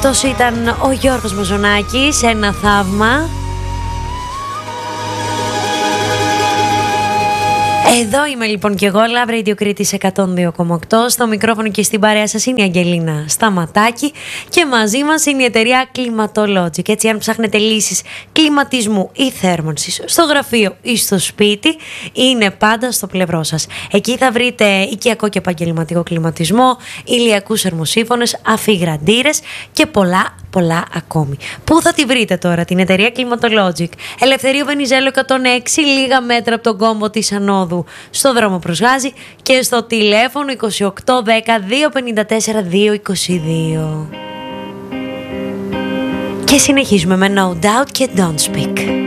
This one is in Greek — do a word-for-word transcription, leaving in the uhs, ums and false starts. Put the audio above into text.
Αυτός ήταν ο Γιώργος Μαζονάκης, ένα θαύμα. Εδώ είμαι λοιπόν και εγώ, Love Radio Κρήτης εκατόν δύο κόμμα οκτώ. Στο μικρόφωνο και στην παρέα σας είναι η Αγγελίνα Σταματάκη και μαζί μας είναι η εταιρεία Climatologic. Έτσι, αν ψάχνετε λύσεις κλιματισμού ή θέρμανσης στο γραφείο ή στο σπίτι, είναι πάντα στο πλευρό σας. Εκεί θα βρείτε οικιακό και επαγγελματικό κλιματισμό, ηλιακούς θερμοσύφωνες, αφιγραντήρες και πολλά πολλά ακόμη. Πού θα τη βρείτε τώρα την εταιρεία Climatologic? Ελευθερίου Βενιζέλου εκατόν έξι, λίγα μέτρα από τον κόμβο της Ανόδου στο δρόμο προς Γάζη, και στο τηλέφωνο είκοσι οκτώ δέκα δύο πενήντα τέσσερα δύο είκοσι δύο. Και συνεχίζουμε με No Doubt και Don't Speak.